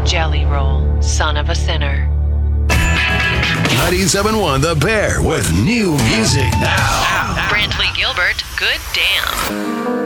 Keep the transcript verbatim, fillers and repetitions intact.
Jelly Roll, Son of a Sinner. ninety-seven point one The Bear with new music now. Brantley Gilbert, Good Damn.